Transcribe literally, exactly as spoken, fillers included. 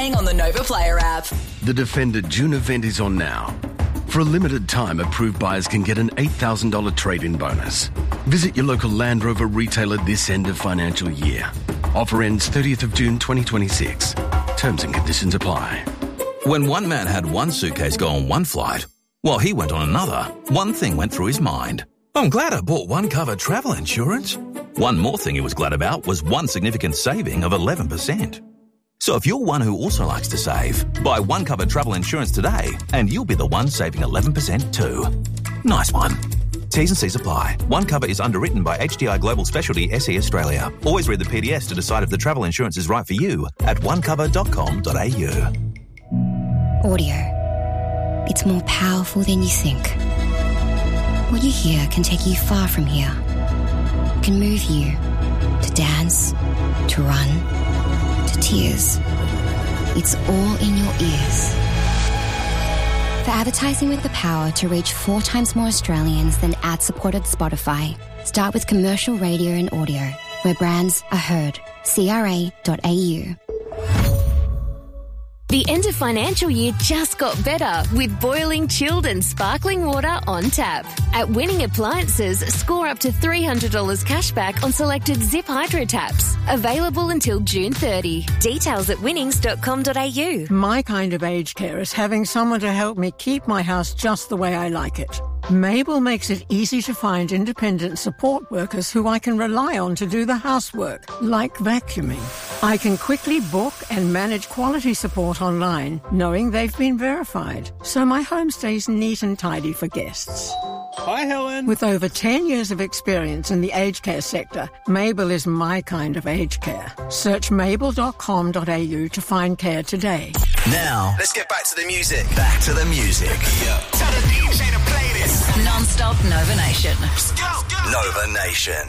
playing on the Nova Player app. The Defender June event is on now. For a limited time, approved buyers can get an eight thousand dollars trade-in bonus. Visit your local Land Rover retailer this end of financial year. Offer ends thirtieth of June twenty twenty-six. Terms and conditions apply. When one man had one suitcase go on one flight, while he went on another, one thing went through his mind. I'm glad I bought One Cover travel insurance. One more thing he was glad about was one significant saving of eleven percent. So if you're one who also likes to save, buy One Cover travel insurance today and you'll be the one saving eleven percent too. Nice one. T's and C's apply. One Cover is underwritten by H D I Global Specialty S E Australia. Always read the P D S to decide if the travel insurance is right for you at one cover dot com dot a u. Audio. It's more powerful than you think. What you hear can take you far from here. It can move you to dance, to run, to tears. It's all in your ears. For advertising with the power to reach four times more Australians than ad-supported Spotify, start with commercial radio and audio, where brands are heard. C R A dot A U. The end of financial year just got better with boiling, chilled and sparkling water on tap. At Winning Appliances, score up to three hundred dollars cash back on selected Zip Hydro taps. Available until June thirtieth. Details at winnings dot com dot a u. My kind of aged care is having someone to help me keep my house just the way I like it. Mabel makes it easy to find independent support workers who I can rely on to do the housework, like vacuuming. I can quickly book and manage quality support online, knowing they've been verified, so my home stays neat and tidy for guests. Hi, Helen. With over ten years of experience in the aged care sector, Mabel is my kind of aged care. Search mabel dot com dot a u to find care today. Now, let's get back to the music. Back to the music. Yeah. Tell the D J to play this. Non-stop Nova Nation. Nova Nation.